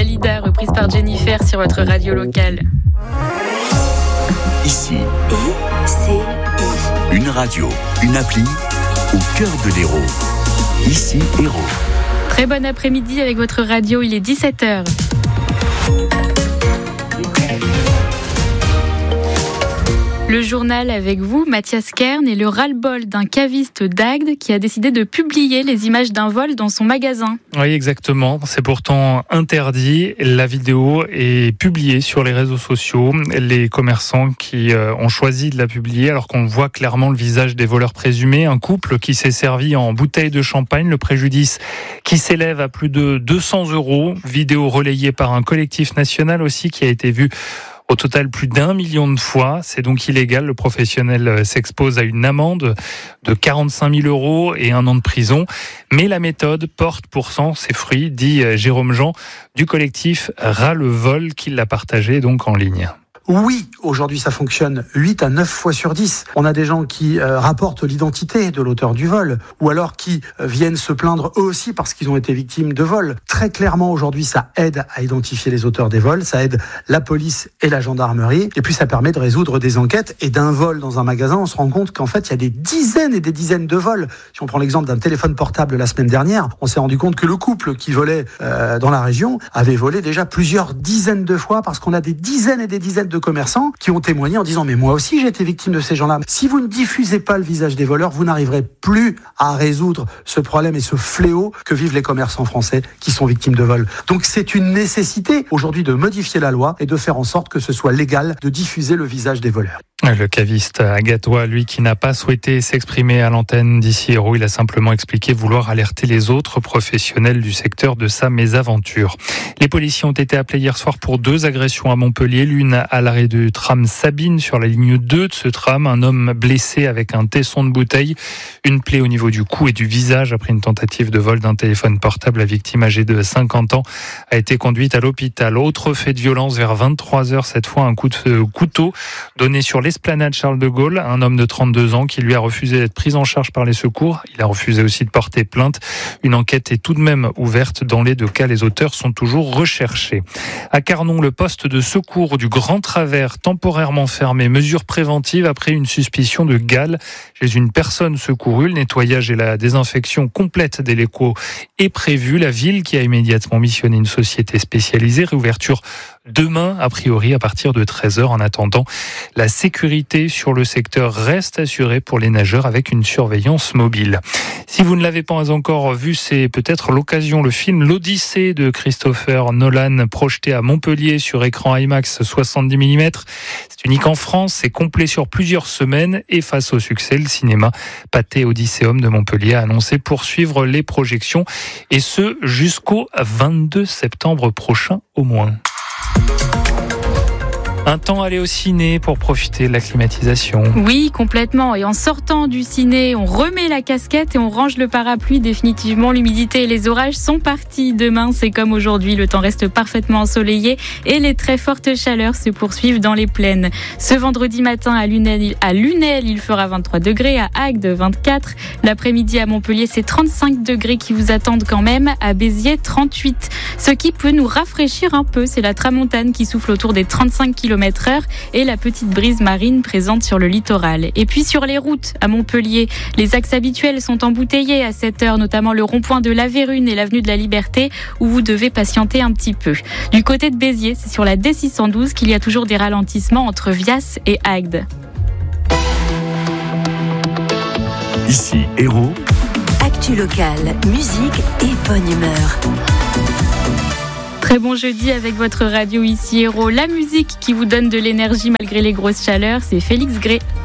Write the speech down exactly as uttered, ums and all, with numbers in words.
Dalida, reprise par Jennifer sur votre radio locale. Ici, I C I. Une radio, une appli au cœur de l'Hérault. Ici, Hérault. Très bon après-midi avec votre radio, il est dix-sept heures. Le journal avec vous, Mathias Kern, et le ras-le-bol d'un caviste d'Agde qui a décidé de publier les images d'un vol dans son magasin. Oui, exactement. C'est pourtant interdit. La vidéo est publiée sur les réseaux sociaux. Les commerçants qui ont choisi de la publier, alors qu'on voit clairement le visage des voleurs présumés. Un couple qui s'est servi en bouteille de champagne. Le préjudice qui s'élève à plus de deux cents euros. Vidéo relayée par un collectif national aussi qui a été vue au total, plus d'un million de fois. C'est donc illégal. Le professionnel s'expose à une amende de quarante-cinq mille euros et un an de prison. Mais la méthode porte pourtant ses fruits, dit Jérôme Jean du collectif Ras le Vol, qui l'a partagé donc en ligne. Oui, aujourd'hui ça fonctionne huit à neuf fois sur dix. On a des gens qui euh, rapportent l'identité de l'auteur du vol, ou alors qui euh, viennent se plaindre eux aussi parce qu'ils ont été victimes de vol. Très clairement aujourd'hui ça aide à identifier les auteurs des vols, ça aide la police et la gendarmerie, et puis ça permet de résoudre des enquêtes. Et d'un vol dans un magasin, on se rend compte qu'en fait il y a des dizaines et des dizaines de vols. Si on prend l'exemple d'un téléphone portable la semaine dernière, on s'est rendu compte que le couple qui volait euh, dans la région avait volé déjà plusieurs dizaines de fois, parce qu'on a des dizaines et des dizaines de commerçants qui ont témoigné en disant mais moi aussi j'ai été victime de ces gens-là. Si vous ne diffusez pas le visage des voleurs, vous n'arriverez plus à résoudre ce problème et ce fléau que vivent les commerçants français qui sont victimes de vol. Donc c'est une nécessité aujourd'hui de modifier la loi et de faire en sorte que ce soit légal de diffuser le visage des voleurs. Le caviste agatois, lui, qui n'a pas souhaité s'exprimer à l'antenne d'Ici Hérault, il a simplement expliqué vouloir alerter les autres professionnels du secteur de sa mésaventure. Les policiers ont été appelés hier soir pour deux agressions à Montpellier, l'une à l'arrêt du tram Sabine sur la ligne deux de ce tram, un homme blessé avec un tesson de bouteille, une plaie au niveau du cou et du visage après une tentative de vol d'un téléphone portable. La victime âgée de cinquante ans a été conduite à l'hôpital. Autre fait de violence vers vingt-trois heures, cette fois un coup de couteau donné sur les Esplanade Charles de Gaulle, un homme de trente-deux ans qui lui a refusé d'être pris en charge par les secours. Il a refusé aussi de porter plainte. Une enquête est tout de même ouverte. Dans les deux cas, les auteurs sont toujours recherchés. À Carnon, le poste de secours du Grand Travers temporairement fermé. Mesure préventive après une suspicion de gale chez une personne secourue. Le nettoyage et la désinfection complète des locaux est prévu. La ville qui a immédiatement missionné une société spécialisée. Réouverture demain, a priori, à partir de treize heures. En attendant, la sécurité sur le secteur reste assurée pour les nageurs avec une surveillance mobile. Si vous ne l'avez pas encore vu, c'est peut-être l'occasion. Le film L'Odyssée de Christopher Nolan, projeté à Montpellier sur écran IMAX soixante-dix millimètres. C'est unique en France, c'est complet sur plusieurs semaines et face au succès, le cinéma Pathé Odysseum de Montpellier a annoncé poursuivre les projections et ce jusqu'au vingt-deux septembre prochain au moins. Un temps aller au ciné pour profiter de la climatisation. Oui, complètement. Et en sortant du ciné, on remet la casquette et on range le parapluie. Définitivement, l'humidité et les orages sont partis. Demain, c'est comme aujourd'hui. Le temps reste parfaitement ensoleillé et les très fortes chaleurs se poursuivent dans les plaines. Ce vendredi matin, à Lunel, à Lunel, il fera vingt-trois degrés. À Agde, vingt-quatre. L'après-midi, à Montpellier, c'est trente-cinq degrés qui vous attendent quand même. À Béziers, trente-huit. Ce qui peut nous rafraîchir un peu, c'est la tramontane qui souffle autour des trente-cinq kilomètres heure et la petite brise marine présente sur le littoral. Et puis sur les routes à Montpellier, les axes habituels sont embouteillés à cette heure, notamment le rond-point de la Vérune et l'avenue de la Liberté où vous devez patienter un petit peu. Du côté de Béziers, c'est sur la D six cent douze qu'il y a toujours des ralentissements entre Vias et Agde. Ici Hérault. Actu locale, musique et bonne humeur. Très bon jeudi avec votre radio Ici Hérault. La musique qui vous donne de l'énergie malgré les grosses chaleurs, c'est Félix Gray.